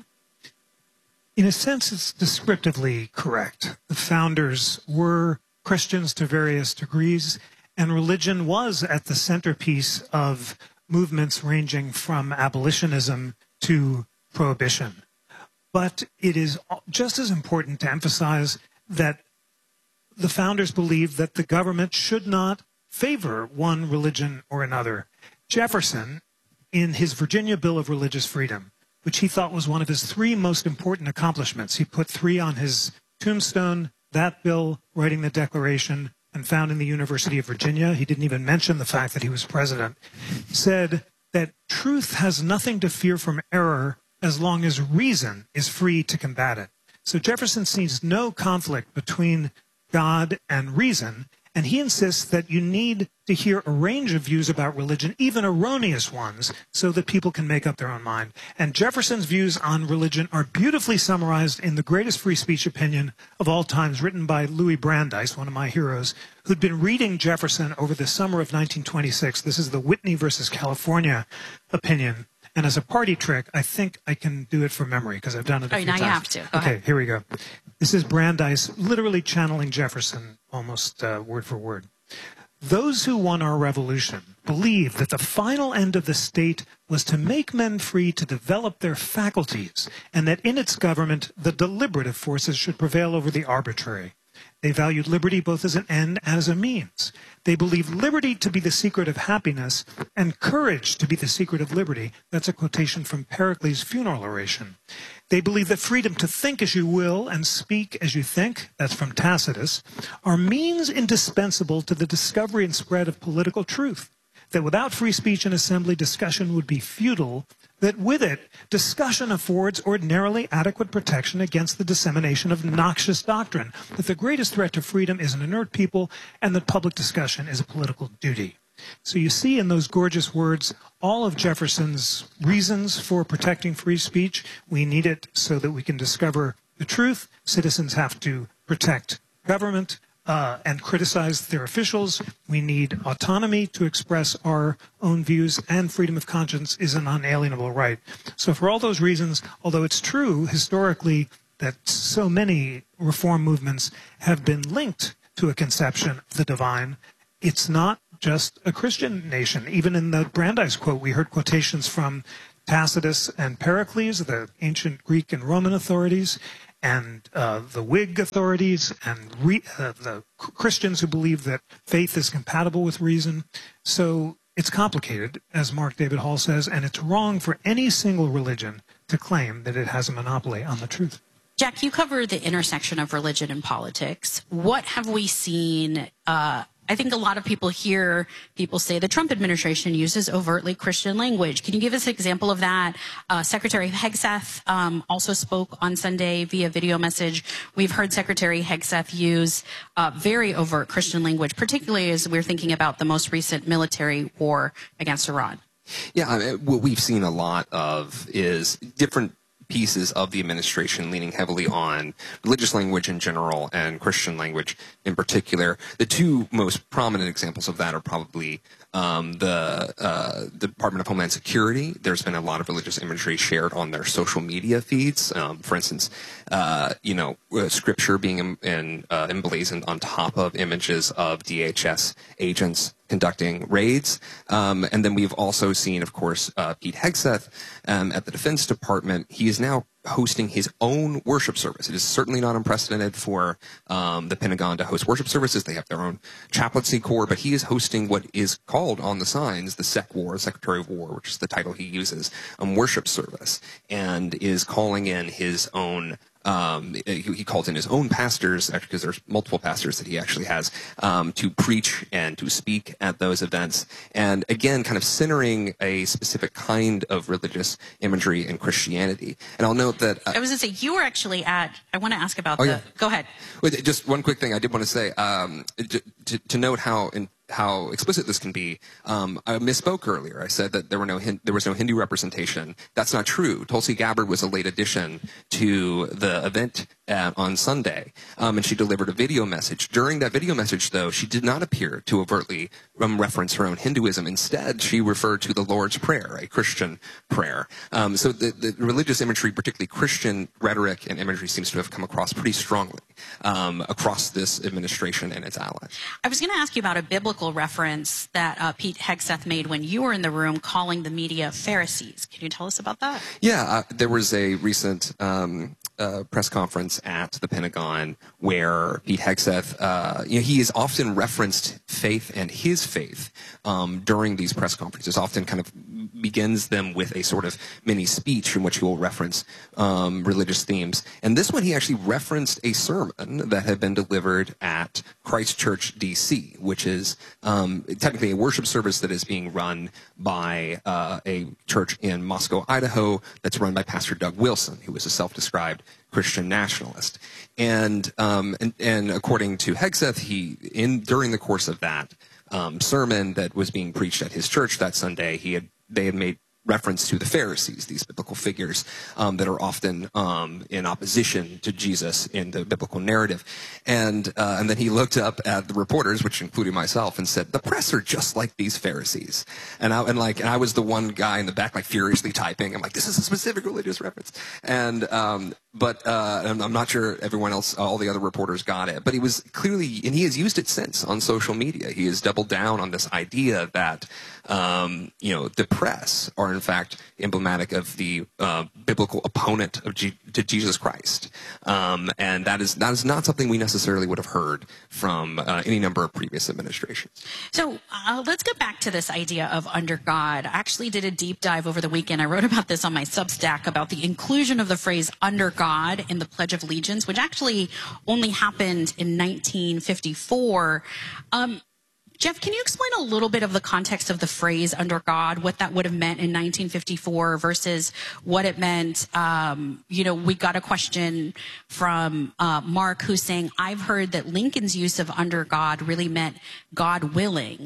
S17: In a sense, it's descriptively correct. The founders were Christians to various degrees, and religion was at the centerpiece of movements ranging from abolitionism to prohibition. But it is just as important to emphasize that the founders believed that the government should not favor one religion or another. Jefferson, in his Virginia Bill of Religious Freedom, which he thought was one of his three most important accomplishments. He put three on his tombstone, that bill, writing the Declaration, and founding the University of Virginia. He didn't even mention the fact that he was president. Said that truth has nothing to fear from error as long as reason is free to combat it. So Jefferson sees no conflict between God and reason, and he insists that you need to hear a range of views about religion, even erroneous ones, so that people can make up their own mind. And Jefferson's views on religion are beautifully summarized in the greatest free speech opinion of all times, written by Louis Brandeis, one of my heroes, who'd been reading Jefferson over the summer of nineteen twenty-six. This is the Whitney versus California opinion. And as a party trick, I think I can do it from memory because I've done it a
S2: Oh,
S17: few
S2: now
S17: times.
S2: you have to. Go
S17: okay,
S2: ahead.
S17: here we go. This is Brandeis literally channeling Jefferson almost uh, word for word. Those who won our revolution believed that the final end of the state was to make men free to develop their faculties, and that in its government the deliberative forces should prevail over the arbitrary. They valued liberty both as an end and as a means. They believed liberty to be the secret of happiness and courage to be the secret of liberty. That's a quotation from Pericles' funeral oration. They believe that freedom to think as you will and speak as you think, that's from Tacitus, are means indispensable to the discovery and spread of political truth. That without free speech and assembly, discussion would be futile. That with it, discussion affords ordinarily adequate protection against the dissemination of noxious doctrine. That the greatest threat to freedom is an inert people, and that public discussion is a political duty. So you see in those gorgeous words all of Jefferson's reasons for protecting free speech. We need it so that we can discover the truth. Citizens have to protect government uh, and criticize their officials. We need autonomy to express our own views, and freedom of conscience is an unalienable right. So for all those reasons, although it's true historically that so many reform movements have been linked to a conception of the divine, it's not just a Christian nation. Even in the Brandeis quote, we heard quotations from Tacitus and Pericles, the ancient Greek and Roman authorities, and uh, the Whig authorities, and re- uh, the Christians who believe that faith is compatible with reason. So it's complicated, as Mark David Hall says, and it's wrong for any single religion to claim that it has a monopoly on the truth.
S2: Jack, you cover the intersection of religion and politics. What have we seen? Uh, I think a lot of people hear people say the Trump administration uses overtly Christian language. Can you give us an example of that? Uh, Secretary Hegseth um, also spoke on Sunday via video message. We've heard Secretary Hegseth use uh, very overt Christian language, particularly as we're thinking about the most recent military war against Iran.
S3: Yeah, I mean, what we've seen a lot of is different pieces of the administration leaning heavily on religious language in general and Christian language in particular. The two most prominent examples of that are probably um, the, uh, the Department of Homeland Security. There's been a lot of religious imagery shared on their social media feeds. Um, for instance, uh, you know, uh, scripture being in, in, uh, emblazoned on top of images of D H S agents conducting raids. Um, and then we've also seen, of course, uh, Pete Hegseth um, at the Defense Department. He is now hosting his own worship service. It is certainly not unprecedented for um, the Pentagon to host worship services. They have their own chaplaincy corps, but he is hosting what is called on the signs the Sec War, Secretary of War, which is the title he uses, um, worship service, and is calling in his own Um, he, he calls in his own pastors, actually, because there's multiple pastors that he actually has, um, to preach and to speak at those events. And again, kind of centering a specific kind of religious imagery in Christianity. And I'll note that uh,
S2: I was going to say, you were actually at, I want to ask about
S3: oh,
S2: the,
S3: yeah.
S2: go ahead.
S3: Wait, just one quick thing I did want to say, um, to, to, to note how in, how explicit this can be. Um, I misspoke earlier. I said that there were no there was no Hindu representation. That's not true. Tulsi Gabbard was a late addition to the event at, on Sunday, um, and she delivered a video message. During that video message, though, she did not appear to overtly um, reference her own Hinduism. Instead, she referred to the Lord's Prayer, a Christian prayer. Um, so the, the religious imagery, particularly Christian rhetoric and imagery, seems to have come across pretty strongly um, across this administration and its allies.
S2: I was going to ask you about a biblical reference that uh, Pete Hegseth made when you were in the room calling the media Pharisees. Can you tell us about that?
S3: Yeah, uh, there was a recent um, uh, press conference at the Pentagon where Pete Hegseth, uh, you know, he has often referenced faith and his faith um, during these press conferences, often kind of begins them with a sort of mini speech in which he will reference um, religious themes. And this one, he actually referenced a sermon that had been delivered at Christ Church, D C, which is um, technically a worship service that is being run by uh, a church in Moscow, Idaho, that's run by Pastor Doug Wilson, who is a self-described Christian nationalist. And, um, and, and according to Hegseth, he, in, during the course of that um, sermon that was being preached at his church that Sunday, he had they had made reference to the Pharisees, these biblical figures um, that are often um, in opposition to Jesus in the biblical narrative. And uh, and then he looked up at the reporters, which included myself, and said, "The press are just like these Pharisees." And I and like and I was the one guy in the back, like furiously typing. I'm like, "This is a specific religious reference." And um, but uh, I'm, I'm not sure everyone else, all the other reporters, got it. But he was clearly, and he has used it since on social media. He has doubled down on this idea that um, you know the press are in fact emblematic of the uh, biblical opponent of G- to Jesus Christ, um, and that is that is not something we necessarily would have heard from uh, any number of previous administrations.
S2: So uh, let's go back to this idea of under God. I actually did a deep dive over the weekend. I wrote about this on my Substack about the inclusion of the phrase under God in the Pledge of Allegiance, which actually only happened in nineteen fifty-four. Um, Jeff, can you explain a little bit of the context of the phrase under God, what that would have meant in nineteen fifty-four versus what it meant? Um, you know, we got a question from uh, Mark who's saying, I've heard that Lincoln's use of under God really meant God willing.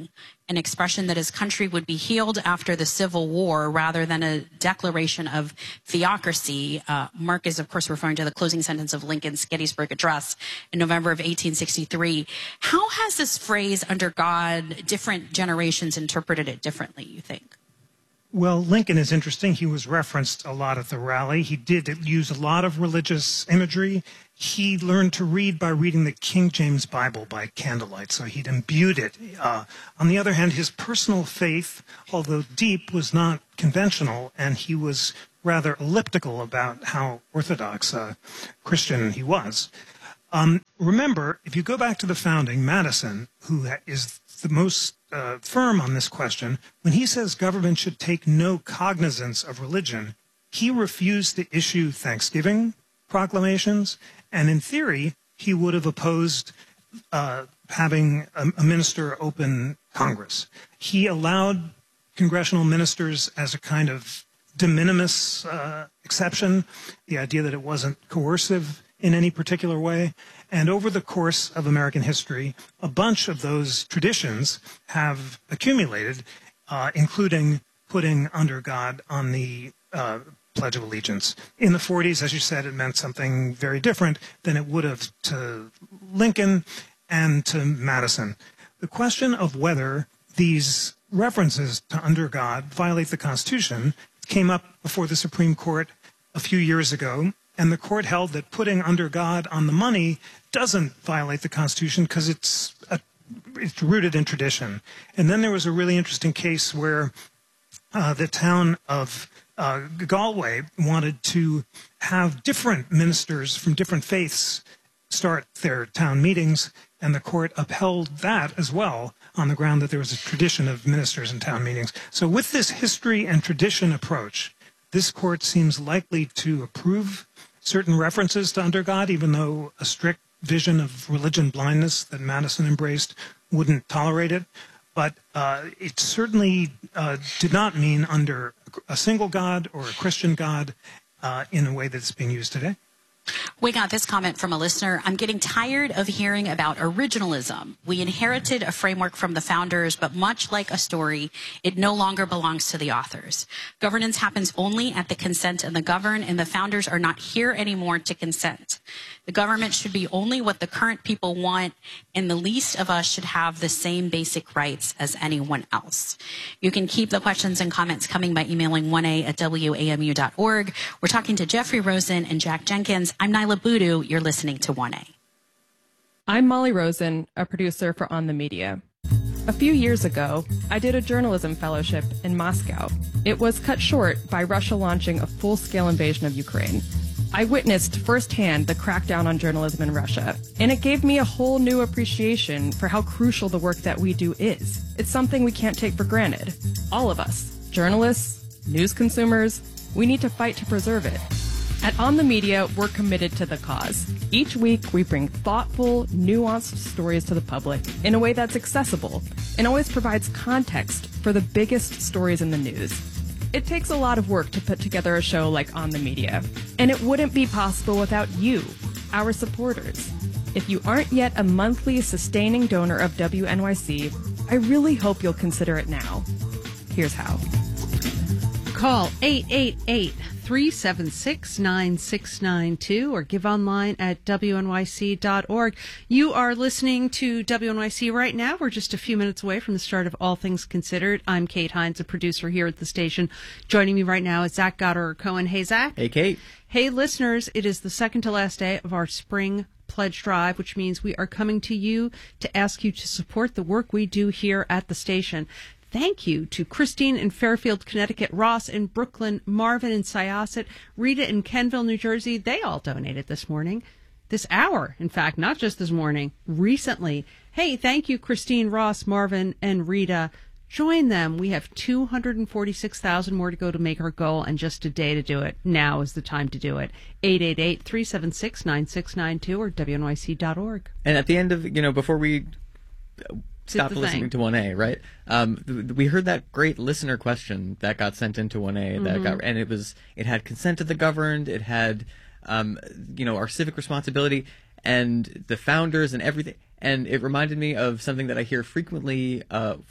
S2: an expression that his country would be healed after the Civil War rather than a declaration of theocracy. Uh, Mark is, of course, referring to the closing sentence of Lincoln's Gettysburg Address in November of eighteen sixty-three. How has this phrase, under God, different generations interpreted it differently, you think?
S17: Well, Lincoln is interesting. He was referenced a lot at the rally. He did use a lot of religious imagery. He learned to read by reading the King James Bible by candlelight, so he'd imbued it. Uh, on the other hand, his personal faith, although deep, was not conventional, and he was rather elliptical about how orthodox uh, Christian he was. Um, remember, if you go back to the founding, Madison, who is the most uh, firm on this question, when he says government should take no cognizance of religion, he refused to issue Thanksgiving proclamations, and in theory, he would have opposed uh, having a, a minister open Congress. He allowed congressional ministers as a kind of de minimis uh, exception, the idea that it wasn't coercive in any particular way. And over the course of American history, a bunch of those traditions have accumulated, uh, including putting under God on the uh, Pledge of Allegiance. In the forties, as you said, it meant something very different than it would have to Lincoln and to Madison. The question of whether these references to under God violate the Constitution came up before the Supreme Court a few years ago, and the court held that putting under God on the money doesn't violate the Constitution because it's a, it's rooted in tradition. And then there was a really interesting case where uh, the town of uh, Galway wanted to have different ministers from different faiths start their town meetings, and the court upheld that as well on the ground that there was a tradition of ministers in town meetings. So with this history and tradition approach, this court seems likely to approve certain references to under God, even though a strict vision of religion blindness that Madison embraced wouldn't tolerate it. But uh, it certainly uh, did not mean under a single God or a Christian God uh, in a way that's being used today.
S2: We got this comment from a listener. I'm getting tired of hearing about originalism. We inherited a framework from the founders, but much like a story, it no longer belongs to the authors. Governance happens only at the consent of the governed, and the founders are not here anymore to consent. The government should be only what the current people want, and the least of us should have the same basic rights as anyone else. You can keep the questions and comments coming by emailing one a at w a m u dot org. We're talking to Jeffrey Rosen and Jack Jenkins. I'm Nyla Boodoo. You're listening to one A.
S5: I'm Molly Rosen, a producer for On the Media. A few years ago, I did a journalism fellowship in Moscow. It was cut short by Russia launching a full-scale invasion of Ukraine. I witnessed firsthand the crackdown on journalism in Russia, and it gave me a whole new appreciation for how crucial the work that we do is. It's something we can't take for granted. All of us, journalists, news consumers, we need to fight to preserve it. At On the Media, we're committed to the cause. Each week, we bring thoughtful, nuanced stories to the public in a way that's accessible and always provides context for the biggest stories in the news. It takes a lot of work to put together a show like On the Media, and it wouldn't be possible without you, our supporters. If you aren't yet a monthly sustaining donor of W N Y C, I really hope you'll consider it now. Here's how.
S7: Call eight eight eight, three seven six, nine six nine two or give online at w n y c dot org. You are listening to W N Y C right now. We're just a few minutes away from the start of All Things Considered. I'm Kate Hines, a producer here at the station. Joining me right now is Zach Goddard-Cohen. Hey, Zach.
S8: Hey, Kate.
S7: Hey, listeners. It is the second to last day of our spring pledge drive, which means we are coming to you to ask you to support the work we do here at the station. Thank you to Christine in Fairfield, Connecticut, Ross in Brooklyn, Marvin in Syosset, Rita in Kenville, New Jersey. They all donated this morning, this hour, in fact, not just this morning, recently. Hey, thank you, Christine, Ross, Marvin, and Rita. Join them. We have two hundred forty-six thousand more to go to make our goal, and just a day to do it. Now is the time to do it. eight eight eight, three seven six, nine six nine two or w n y c dot org.
S8: And at the end of, you know, before we stop listening
S7: thing.
S8: to one A, right? Um, th- we heard that great listener question that got sent into one A, that
S7: Mhm.
S8: got, and it was, it had consent of the governed, it had, um, you know, our civic responsibility and the founders and everything. And it reminded me of something that I hear frequently uh,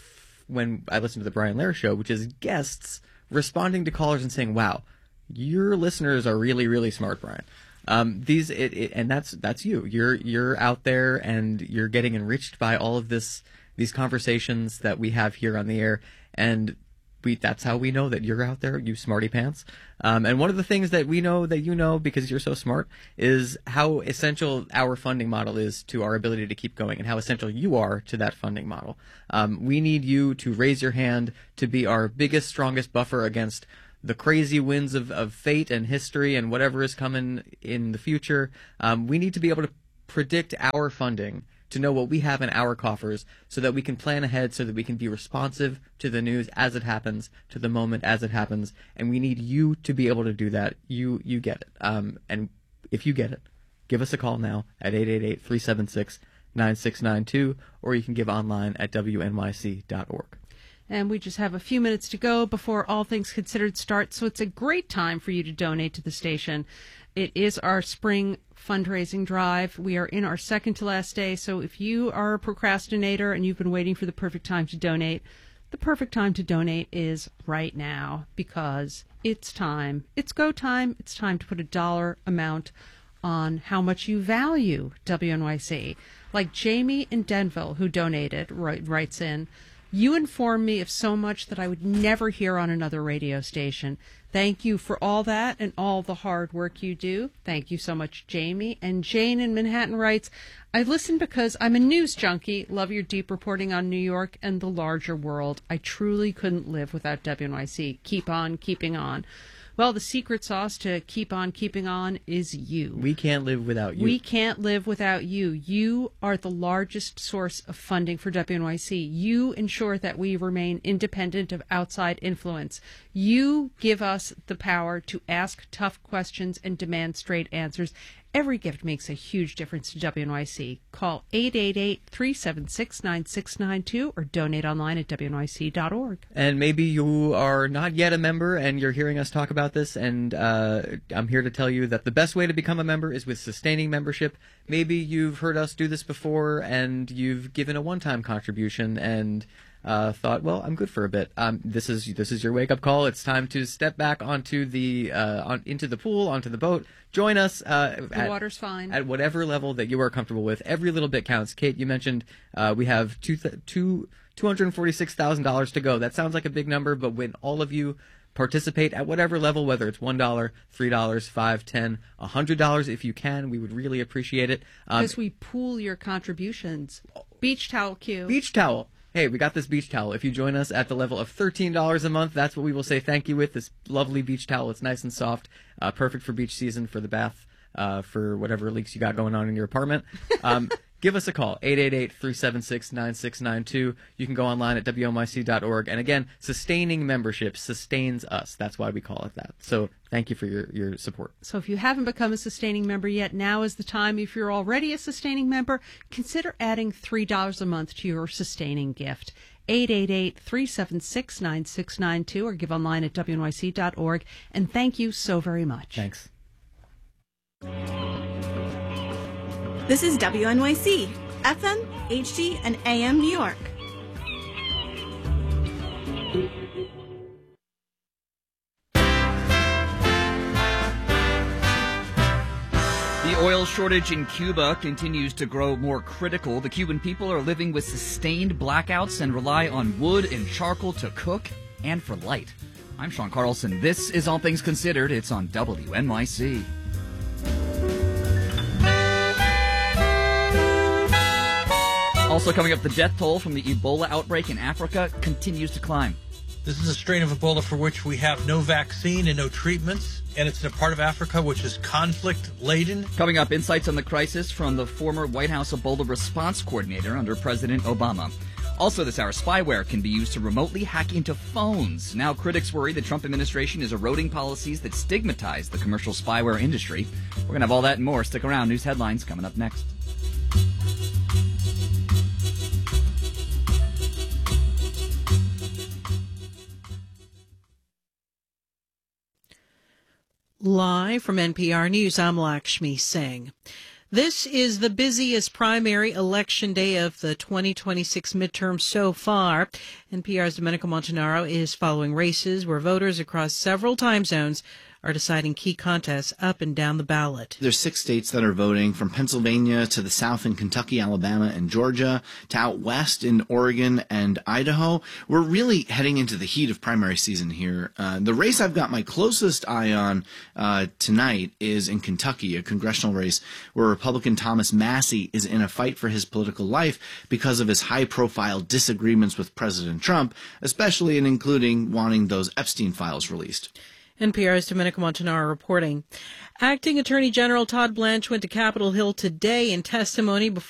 S8: when I listen to the Brian Lehrer Show, which is guests responding to callers and saying, "Wow, your listeners are really, really smart, Brian." Um, these it, it, and that's that's you. You're you're out there and you're getting enriched by all of this these conversations that we have here on the air, and we that's how we know that you're out there, you smarty pants. Um, and one of the things that we know that you know because you're so smart is how essential our funding model is to our ability to keep going, and how essential you are to that funding model. Um, we need you to raise your hand to be our biggest, strongest buffer against the crazy winds of, of fate and history and whatever is coming in the future. Um, we need to be able to predict our funding, to know what we have in our coffers, so that we can plan ahead, so that we can be responsive to the news as it happens, to the moment as it happens. And we need you to be able to do that. You you get it. Um, and if you get it, give us a call now at eight eight eight, three seven six, nine six nine two, or you can give online at W N Y C dot org.
S7: And we just have a few minutes to go before All Things Considered starts, so it's a great time for you to donate to the station. It is our spring fundraising drive. We are in our second to last day, so if you are a procrastinator and you've been waiting for the perfect time to donate, the perfect time to donate is right now, because it's time. It's go time. It's time to put a dollar amount on how much you value W N Y C. Like Jamie in Denville, who donated, write, writes in, "You inform me of so much that I would never hear on another radio station. Thank you for all that and all the hard work you do." Thank you so much, Jamie. And Jane in Manhattan writes, "I listen because I'm a news junkie. Love your deep reporting on New York and the larger world. I truly couldn't live without W N Y C. Keep on keeping on." Well, the secret sauce to keep on keeping on is you.
S8: We can't live without you.
S7: We can't live without you. You are the largest source of funding for W N Y C. You ensure that we remain independent of outside influence. You give us the power to ask tough questions and demand straight answers. Every gift makes a huge difference to W N Y C. Call eight eight eight, three seven six, nine six nine two or donate online at W N Y C dot org.
S8: And maybe you are not yet a member and you're hearing us talk about this, and uh, I'm here to tell you that the best way to become a member is with sustaining membership. Maybe you've heard us do this before and you've given a one-time contribution and uh, thought, well, I'm good for a bit. Um, this is this is your wake-up call. It's time to step back onto the uh, on, into the pool, onto the boat. Join us. Uh,
S7: the
S8: at,
S7: water's fine.
S8: At whatever level that you are comfortable with. Every little bit counts. Kate, you mentioned uh, we have two th- two two hundred forty-six thousand dollars to go. That sounds like a big number, but when all of you participate at whatever level, whether it's one dollar, three dollars, five, ten, a hundred dollars, if you can, we would really appreciate it. Um,
S7: because we pool your contributions. Beach towel queue.
S8: Beach towel. Hey, we got this beach towel. If you join us at the level of thirteen dollars a month, that's what we will say thank you with, this lovely beach towel. It's nice and soft, uh, perfect for beach season, for the bath, uh, for whatever leaks you got going on in your apartment. Um, give us a call, eight eight eight, three seven six, nine six nine two. You can go online at W N Y C dot org. And again, sustaining membership sustains us. That's why we call it that. So thank you for your, your support.
S7: So if you haven't become a sustaining member yet, now is the time. If you're already a sustaining member, consider adding three dollars a month to your sustaining gift. eight eight eight, three seven six, nine six nine two or give online at W N Y C dot org. And thank you so very much.
S8: Thanks.
S4: This is W N Y C, F M, H D, and A M New York.
S6: The oil shortage in Cuba continues to grow more critical. The Cuban people are living with sustained blackouts and rely on wood and charcoal to cook and for light. I'm Sean Carlson. This is All Things Considered. It's on W N Y C. Also coming up, the death toll from the Ebola outbreak in Africa continues to climb.
S23: This is a strain of Ebola for which we have no vaccine and no treatments, and it's in a part of Africa which is conflict-laden.
S6: Coming up, insights on the crisis from the former White House Ebola response coordinator under President Obama. Also this hour, spyware can be used to remotely hack into phones. Now critics worry the Trump administration is eroding policies that stigmatize the commercial spyware industry. We're going to have all that and more. Stick around. News headlines coming up next.
S24: Live from N P R News, I'm Lakshmi Singh.
S7: This is the busiest primary election day of the twenty twenty-six midterm so far. N P R's Domenico Montanaro is following races where voters across several time zones are deciding key contests up and down the ballot.
S9: There's six states that are voting, from Pennsylvania to the south in Kentucky, Alabama, and Georgia, to out west in Oregon and Idaho. We're really heading into the heat of primary season here. Uh, the race I've got my closest eye on uh, tonight is in Kentucky, a congressional race where Republican Thomas Massie is in a fight for his political life because of his high-profile disagreements with President Trump, especially in including wanting those Epstein files released.
S7: N P R's Domenico Montanaro reporting. Acting Attorney General Todd Blanche went to Capitol Hill today in testimony before